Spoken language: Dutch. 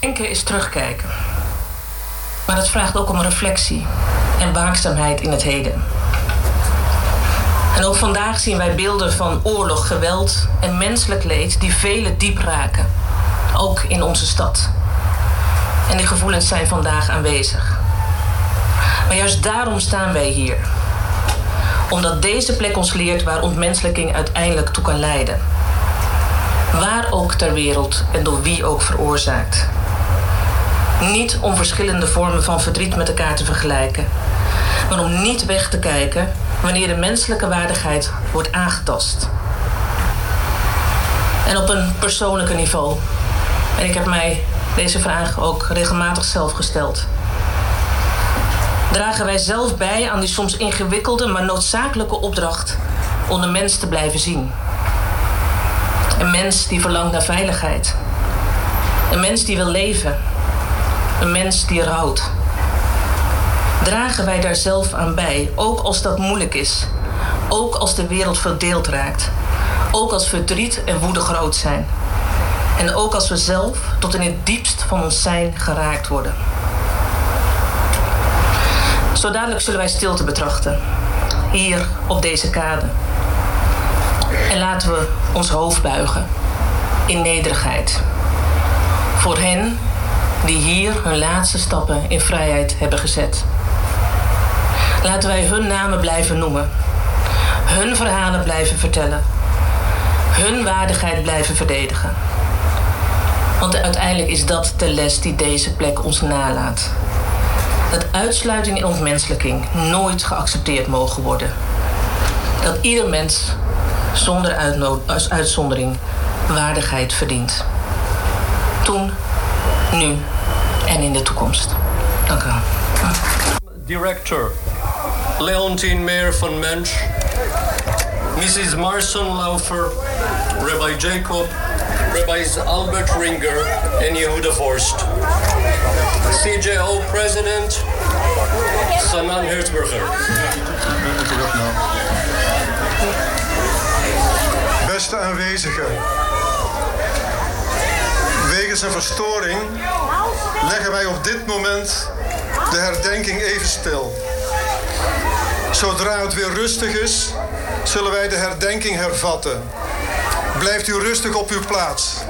Herdenken is terugkijken. Maar het vraagt ook om reflectie en waakzaamheid in het heden. En ook vandaag zien wij beelden van oorlog, geweld en menselijk leed die velen diep raken. Ook in onze stad. En die gevoelens zijn vandaag aanwezig. Maar juist daarom staan wij hier. Omdat deze plek ons leert waar ontmenselijking uiteindelijk toe kan leiden. Waar ook ter wereld en door wie ook veroorzaakt. Niet om verschillende vormen van verdriet met elkaar te vergelijken. Maar om niet weg te kijken wanneer de menselijke waardigheid wordt aangetast. En op een persoonlijke niveau. En ik heb mij deze vraag ook regelmatig zelf gesteld. Dragen wij zelf bij aan die soms ingewikkelde, maar noodzakelijke opdracht om de mens te blijven zien? Een mens die verlangt naar veiligheid. Een mens die wil leven. Een mens die rouwt. Dragen wij daar zelf aan bij, ook als dat moeilijk is. Ook als de wereld verdeeld raakt. Ook als verdriet en woede groot zijn. En ook als we zelf tot in het diepst van ons zijn geraakt worden. Zo dadelijk zullen wij stilte betrachten. Hier op deze kade. En laten we ons hoofd buigen. In nederigheid. Voor hen die hier hun laatste stappen in vrijheid hebben gezet. Laten wij hun namen blijven noemen. Hun verhalen blijven vertellen. Hun waardigheid blijven verdedigen. Want uiteindelijk is dat de les die deze plek ons nalaat. Dat uitsluiting en ontmenselijking nooit geaccepteerd mogen worden. Dat ieder mens zonder uitzondering waardigheid verdient. Toen, nu en in de toekomst. Dank u wel. Director Leontien Meijer van Mensch, Mrs. Marson Laufer, Rabbi Jacob, Rabbis Albert Ringer en Yehuda Vorst. CJO President Sanan Herzberger. Beste aanwezigen, wegens een verstoring leggen wij op dit moment de herdenking even stil. Zodra het weer rustig is, zullen wij de herdenking hervatten. Blijft u rustig op uw plaats.